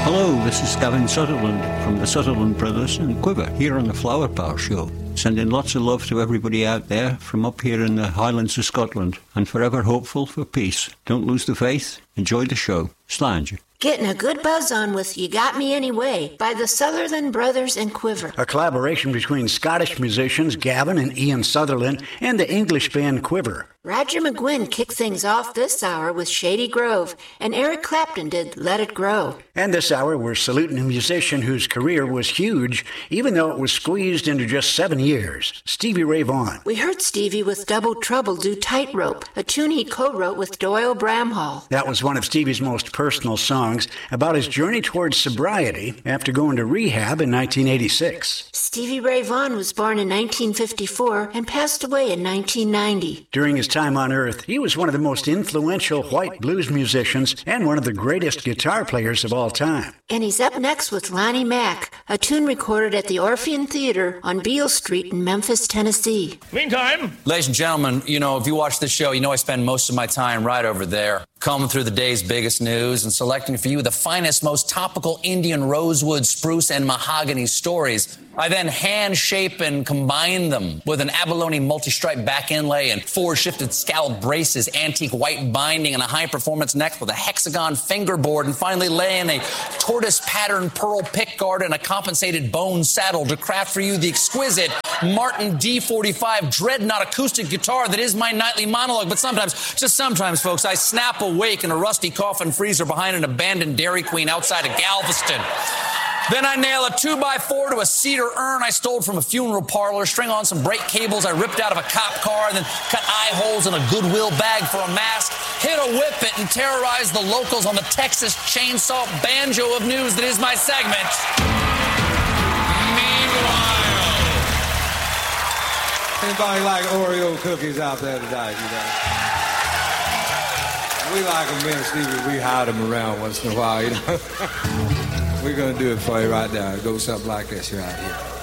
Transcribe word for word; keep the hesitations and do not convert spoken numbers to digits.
Hello, this is Gavin Sutherland from the Sutherland Brothers and Quiver here on the Flower Power Show. Sending lots of love to everybody out there from up here in the Highlands of Scotland, and forever hopeful for peace. Don't lose the faith. Enjoy the show. Slange. Getting a good buzz on with You Got Me Anyway by the Sutherland Brothers and Quiver. A collaboration between Scottish musicians Gavin and Ian Sutherland and the English band Quiver. Roger McGuinn kicked things off this hour with Shady Grove, and Eric Clapton did Let It Grow. And this hour, we're saluting a musician whose career was huge, even though it was squeezed into just seven years, Stevie Ray Vaughan. We heard Stevie with Double Trouble do Tightrope, a tune he co-wrote with Doyle Bramhall. That was one of Stevie's most personal songs about his journey towards sobriety after going to rehab in nineteen eighty-six. Stevie Ray Vaughan was born in nineteen fifty-four and passed away in nineteen ninety. During his time on Earth, he was one of the most influential white blues musicians and one of the greatest guitar players of all time. And he's up next with Lonnie Mack, a tune recorded at the Orpheum Theater on Beale Street in Memphis, Tennessee. Meantime, ladies and gentlemen, you know, if you watch this show, you know I spend most of my time right over there, combing through the day's biggest news and selecting for you the finest, most topical Indian rosewood, spruce, and mahogany stories. I then hand shape and combine them with an abalone multi-stripe back inlay and four shifted scallop braces, antique white binding, and a high-performance neck with a hexagon fingerboard, and finally lay in a tortoise-patterned pearl pickguard and a compensated bone saddle to craft for you the exquisite Martin D forty-five Dreadnought acoustic guitar that is my nightly monologue. But sometimes, just sometimes, folks, I snap awake in a rusty coffin freezer behind an abandoned Dairy Queen outside of Galveston. Then I nail a two by four to a cedar urn I stole from a funeral parlor, string on some brake cables I ripped out of a cop car, and then cut eye holes in a Goodwill bag for a mask, hit a whip it, and terrorize the locals on the Texas chainsaw banjo of news that is my segment. Meanwhile. Anybody like Oreo cookies out there tonight, you know? We like them, me and Stevie, we hide them around once in a while, you know? We're going to do it for you right now. It goes something like this right here.